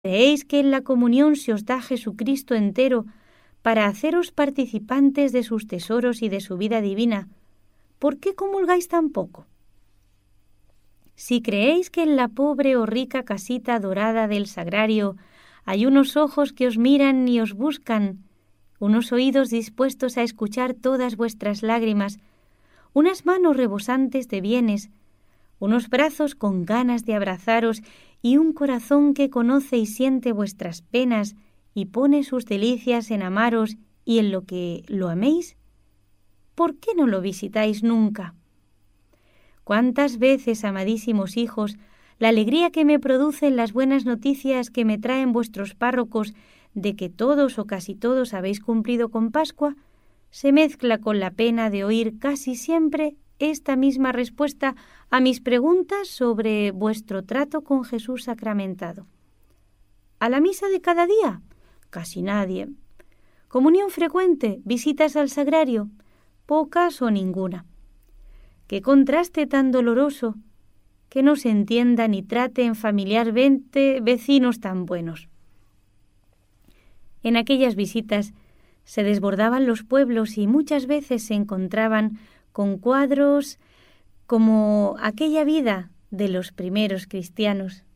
¿Creéis que en la comunión se os da Jesucristo entero para haceros participantes de sus tesoros y de su vida divina? ¿Por qué comulgáis tan poco? Si creéis que en la pobre o rica casita dorada del sagrario hay unos ojos que os miran y os buscan, unos oídos dispuestos a escuchar todas vuestras lágrimas, unas manos rebosantes de bienes, unos brazos con ganas de abrazaros y un corazón que conoce y siente vuestras penas y pone sus delicias en amaros y en lo que lo améis, ¿por qué no lo visitáis nunca? ¿Cuántas veces, amadísimos hijos, la alegría que me producen las buenas noticias que me traen vuestros párrocos de que todos o casi todos habéis cumplido con Pascua, se mezcla con la pena de oír casi siempre esta misma respuesta a mis preguntas sobre vuestro trato con Jesús sacramentado? ¿A la misa de cada día? Casi nadie. ¿Comunión frecuente? ¿Visitas al sagrario? Pocas o ninguna. ¡Qué contraste tan doloroso! Que no se entienda ni traten familiarmente vecinos tan buenos. En aquellas visitas se desbordaban los pueblos y muchas veces se encontraban con cuadros como aquella vida de los primeros cristianos.